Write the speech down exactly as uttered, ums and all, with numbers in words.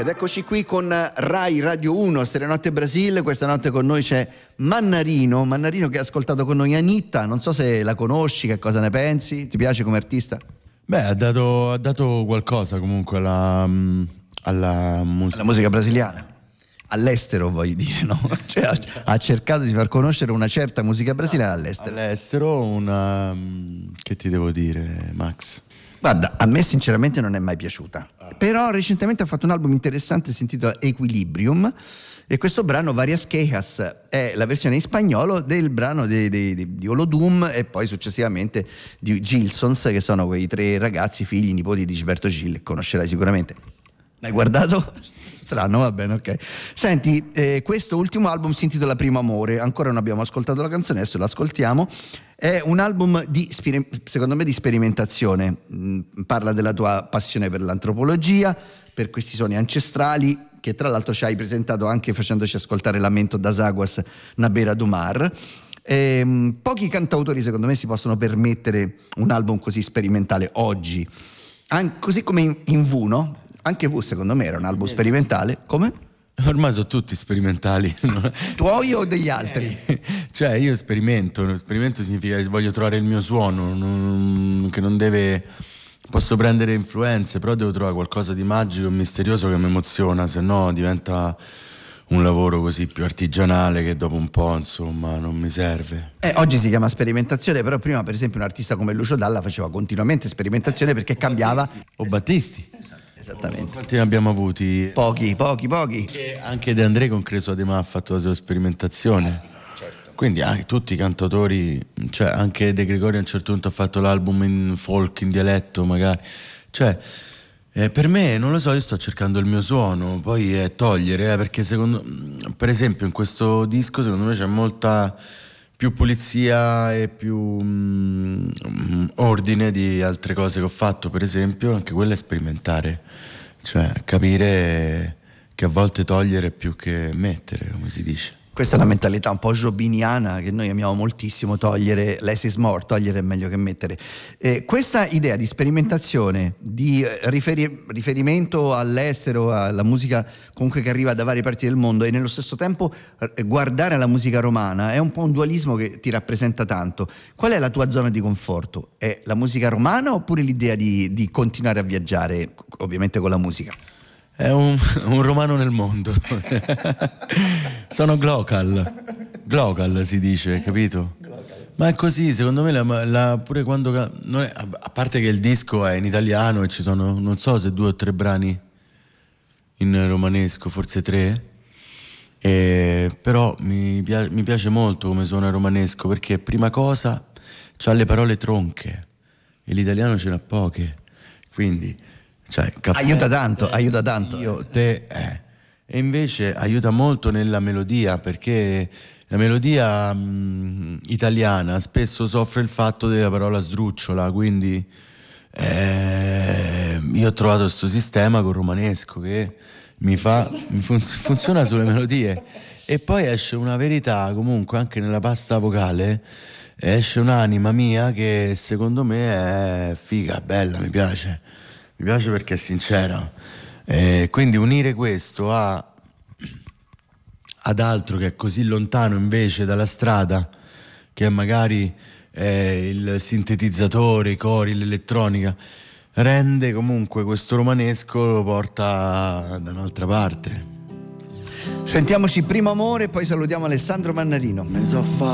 Ed eccoci qui con Rai Radio uno, Stereonotte Brasil. Questa notte con noi c'è Mannarino, Mannarino che ha ascoltato con noi Anitta. Non so se la conosci, che cosa ne pensi? Ti piace come artista? Beh, ha dato, ha dato qualcosa comunque alla, alla musica. La musica brasiliana. All'estero, vuoi dire, no? Cioè, ha, ha cercato di far conoscere una certa musica brasiliana all'estero. All'estero, una... che ti devo dire, Max? Guarda, a me sinceramente non è mai piaciuta, però recentemente ha fatto un album interessante, si intitola Equilibrium, e questo brano, Varias Quejas, è la versione in spagnolo del brano di, di, di, di Olodum e poi successivamente di Gilsons, che sono quei tre ragazzi, figli, nipoti di Gilberto Gil, conoscerai sicuramente. L'hai guardato? Strano, va bene, ok. Senti, eh, questo ultimo album si intitola Primo Amore, ancora non abbiamo ascoltato la canzone, adesso l'ascoltiamo. È un album di, secondo me, di sperimentazione. Mm, parla della tua passione per l'antropologia, per questi suoni ancestrali, che tra l'altro ci hai presentato anche facendoci ascoltare Lamento das Aguas na beira do mar. E, pochi cantautori secondo me si possono permettere un album così sperimentale oggi, An- così come in, in V, no? Anche V secondo me era un album sperimentale. Come? Ormai sono tutti sperimentali. Tuoi o degli altri? Cioè io sperimento, sperimento significa che voglio trovare il mio suono, non, che non deve... Posso prendere influenze, però devo trovare qualcosa di magico e misterioso che mi emoziona, se no diventa un lavoro così più artigianale che dopo un po', insomma, non mi serve. Eh, oggi si chiama sperimentazione, però prima per esempio un artista come Lucio Dalla faceva continuamente sperimentazione perché o cambiava... Battisti. O Battisti. Esatto. Esattamente. Quanti ne abbiamo avuti? Pochi, pochi, pochi. Anche, anche De André con Creso Ademà ha fatto la sua sperimentazione. Certo. Quindi anche tutti i cantautori, cioè anche De Gregori a un certo punto ha fatto l'album in folk, in dialetto magari. Cioè, eh, per me, non lo so, io sto cercando il mio suono, poi è togliere, eh, perché secondo, per esempio in questo disco secondo me c'è molta più pulizia e più mm, ordine di altre cose che ho fatto, per esempio anche quello è sperimentare, cioè capire che a volte togliere è più che mettere, come si dice. Questa è una mentalità un po' jobiniana che noi amiamo moltissimo, togliere, less is more, togliere è meglio che mettere. Eh, questa idea di sperimentazione, di riferi- riferimento all'estero, alla musica comunque che arriva da varie parti del mondo e nello stesso tempo eh, guardare la musica romana, è un po' un dualismo che ti rappresenta tanto. Qual è la tua zona di conforto? È la musica romana oppure l'idea di, di continuare a viaggiare, ovviamente con la musica? È un, un romano nel mondo. Sono glocal. Glocal si dice, capito? Glocal. Ma è così, secondo me, la, la, pure quando... Non è, a parte che il disco è in italiano e ci sono, non so se due o tre brani in romanesco, forse tre. E, però mi, pia- mi piace molto come suona il romanesco, perché prima cosa c'ha le parole tronche e l'italiano ce n'ha poche. Quindi... Cioè, caffè, aiuta tanto, aiuta tanto. Io, te, eh. E invece aiuta molto nella melodia, perché la melodia mh, italiana spesso soffre il fatto della parola sdrucciola, quindi eh, io ho trovato questo sistema col romanesco che mi fa mi fun- funziona sulle melodie, e poi esce una verità comunque anche nella pasta vocale, esce un'anima mia che secondo me è figa, bella, mi piace. Mi piace perché è sincera, eh, quindi unire questo a, ad altro che è così lontano invece dalla strada, che è magari eh, il sintetizzatore, i cori, l'elettronica, rende comunque questo romanesco, lo porta da un'altra parte. Sentiamoci Primo Amore, poi salutiamo Alessandro Mannarino.